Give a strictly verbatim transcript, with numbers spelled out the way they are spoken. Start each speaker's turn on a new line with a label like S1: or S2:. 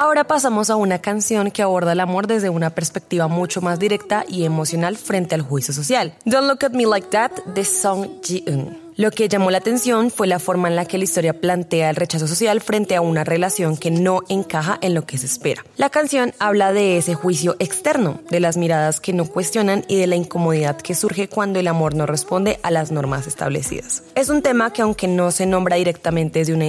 S1: Ahora pasamos a una canción que aborda el amor desde una perspectiva mucho más directa y emocional frente al juicio social. Don't Look at Me Like That, de Song Ji-eun. Lo que llamó la atención fue la forma en la que la historia plantea el rechazo social frente a una relación que no encaja en lo que se espera. La canción habla de ese juicio externo, de las miradas que no cuestionan y de la incomodidad que surge cuando el amor no responde a las normas establecidas. Es un tema que, aunque no se nombra directamente desde una